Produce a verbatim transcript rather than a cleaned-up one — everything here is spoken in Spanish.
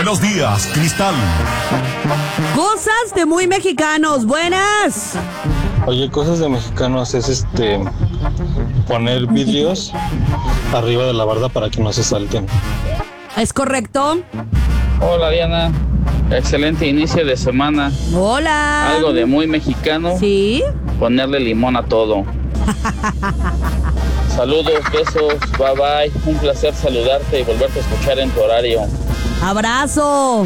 Buenos días, Cristal. Cosas de muy mexicanos, buenas. Oye, cosas de mexicanos es este poner vidrios arriba de la barda para que no se salten. ¿Es correcto? Hola Diana, excelente inicio de semana. Hola. Algo de muy mexicano. Sí. Ponerle limón a todo. Saludos, besos, bye bye. Un placer saludarte y volverte a escuchar en tu horario. Abrazo.